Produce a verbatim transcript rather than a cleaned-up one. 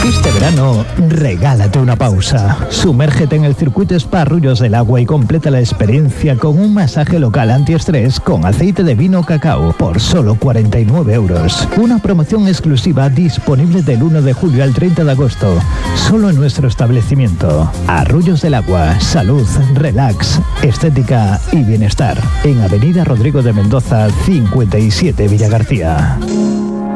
Este verano, regálate una pausa. Sumérgete en el circuito Spa Arroyos del Agua y completa la experiencia con un masaje local antiestrés con aceite de vino cacao por solo cuarenta y nueve euros. Una promoción exclusiva disponible del uno de julio al treinta de agosto. Solo en nuestro establecimiento. Arroyos del Agua. Salud, relax, estética y bienestar. En Avenida Rodrigo de Mendoza, cincuenta y siete, Villa García.